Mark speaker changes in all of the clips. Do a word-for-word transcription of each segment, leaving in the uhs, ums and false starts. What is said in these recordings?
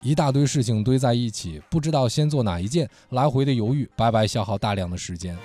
Speaker 1: 一大堆事情堆在一起，不知道先做哪一件，来回的犹豫，白白消耗大量的时间。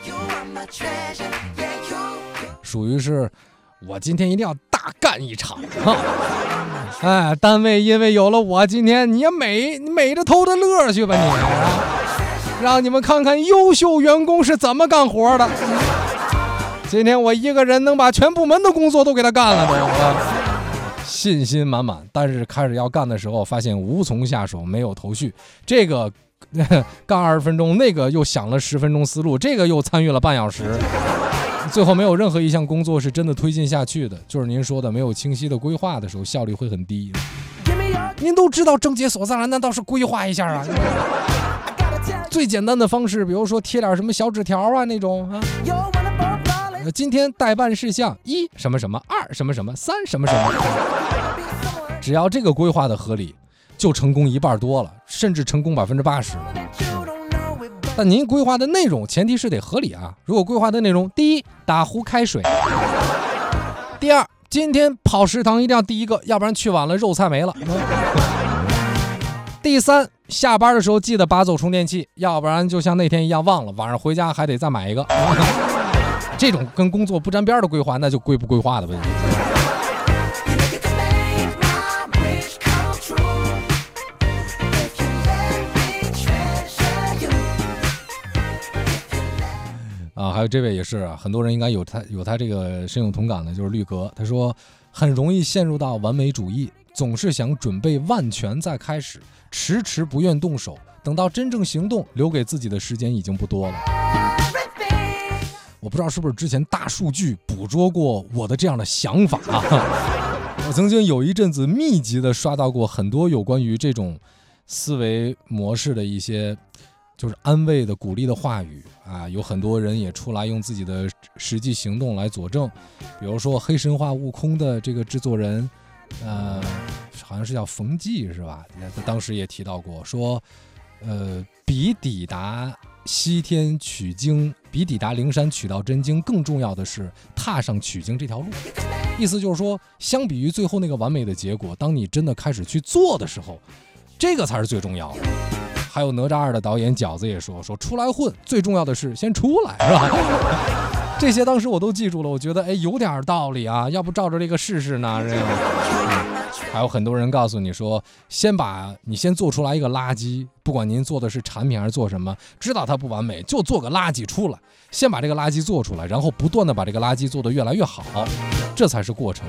Speaker 1: 属于是我今天一定要大干一场啊！哎，单位因为有了我，今天你也美你美着偷着乐去吧你、啊，让你们看看优秀员工是怎么干活的。今天我一个人能把全部门的工作都给他干了都。啊信心满满，但是开始要干的时候，发现无从下手，没有头绪。这个干二十分钟，那个又想了十分钟思路，这个又参与了半小时，最后没有任何一项工作是真的推进下去的。就是您说的，没有清晰的规划的时候，效率会很低。您都知道症结所在了，难道是规划一下啊？最简单的方式，比如说贴点什么小纸条啊那种啊。今天代办事项一什么什么，二什么什么，三什么什么，只要这个规划的合理，就成功一半多了，甚至成功百分之八十了。但您规划的内容前提是得合理啊。如果规划的内容，第一打壶开水，第二今天跑食堂一定要第一个，要不然去晚了肉菜没了。第三下班的时候记得拔走充电器，要不然就像那天一样忘了，晚上回家还得再买一个。这种跟工作不沾边的规划，那就规不规划的问题。啊，还有这位也是啊，很多人应该有他有他这个深有同感的，就是绿格。他说很容易陷入到完美主义，总是想准备万全再开始，迟迟不愿动手，等到真正行动，留给自己的时间已经不多了。我不知道是不是之前大数据捕捉过我的这样的想法啊。我曾经有一阵子密集的刷到过很多有关于这种思维模式的一些就是安慰的鼓励的话语啊，有很多人也出来用自己的实际行动来佐证。比如说黑神话悟空的这个制作人呃，好像是叫冯骥是吧，他当时也提到过说呃，比抵达西天取经，比抵达灵山取到真经更重要的是踏上取经这条路。意思就是说，相比于最后那个完美的结果，当你真的开始去做的时候，这个才是最重要的。还有哪吒二的导演饺子也说说出来混，最重要的是先出来，是吧？这些当时我都记住了，我觉得哎有点道理啊，要不照着这个试试呢？这个、嗯、还有很多人告诉你说，先把你先做出来一个垃圾，不管您做的是产品还是做什么，知道它不完美，就做个垃圾出来，先把这个垃圾做出来，然后不断的把这个垃圾做得越来越好，这才是过程。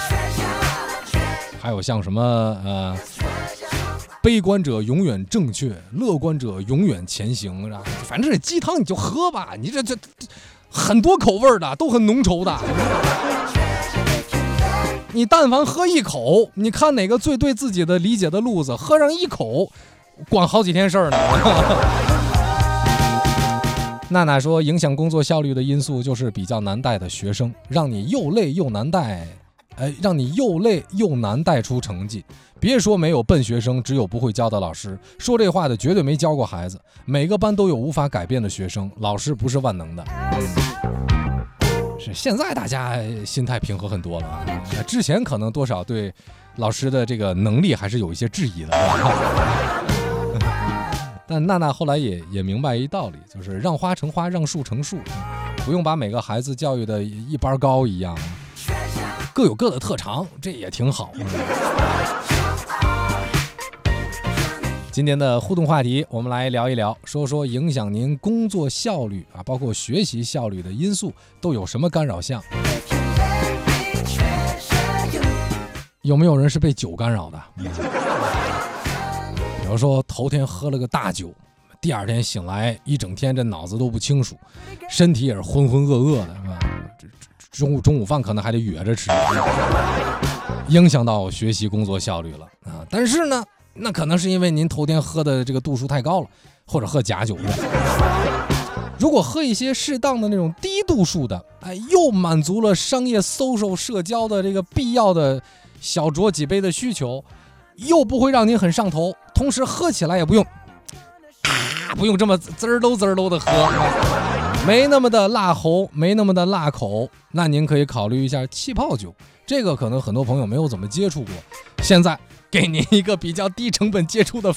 Speaker 1: 还有像什么呃。悲观者永远正确，乐观者永远前行，反正这鸡汤你就喝吧，你这这很多口味的，都很浓稠的。你但凡喝一口，你看哪个最对自己的理解的路子，喝上一口，管好几天事儿呢。娜娜说，影响工作效率的因素就是比较难带的学生，让你又累又难带。哎，让你又累又难带出成绩。别说没有笨学生，只有不会教的老师。说这话的绝对没教过孩子。每个班都有无法改变的学生，老师不是万能的。是现在大家心态平和很多了，之前可能多少对老师的这个能力还是有一些质疑的。但娜娜后来也也明白一道理，就是让花成花，让树成树，不用把每个孩子教育的一般高一样。各有各的特长，这也挺好。今天的互动话题，我们来聊一聊，说说影响您工作效率啊，包括学习效率的因素都有什么干扰项？有没有人是被酒干扰的？比如说头天喝了个大酒，第二天醒来一整天这脑子都不清楚，身体也是浑浑噩噩的，是吧？中午中午饭可能还得哕着吃，影响到学习工作效率了啊！但是呢，那可能是因为您头天喝的这个度数太高了，或者喝假酒了。如果喝一些适当的那种低度数的，哎，又满足了商业 social 社交的这个必要的小酌几杯的需求，又不会让您很上头，同时喝起来也不用啊，不用这么滋儿喽滋儿喽的喝。没那么的辣喉，没那么的辣口，那您可以考虑一下气泡酒，这个可能很多朋友没有怎么接触过，现在给您一个比较低成本接触的